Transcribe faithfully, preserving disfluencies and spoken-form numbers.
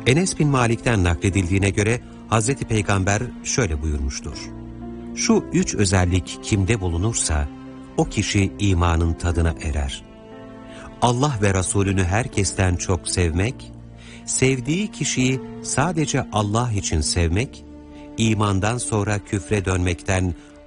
Enes bin Malik'ten nakledildiğine göre Hazreti Peygamber şöyle buyurmuştur: Şu üç özellik kimde bulunursa o kişi imanın tadına erer. Allah ve Resulünü herkesten çok sevmek, sevdiği kişiyi sadece Allah için sevmek, imandan sonra küfre dönmekten